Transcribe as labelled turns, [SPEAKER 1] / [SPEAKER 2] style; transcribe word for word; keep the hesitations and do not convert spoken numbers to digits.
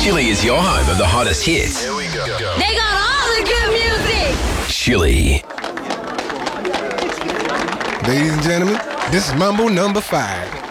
[SPEAKER 1] Chili is your home of the hottest hits.
[SPEAKER 2] Here we go.
[SPEAKER 3] They got all the good music.
[SPEAKER 1] Chili.
[SPEAKER 4] Ladies and gentlemen, this is Mambo number five.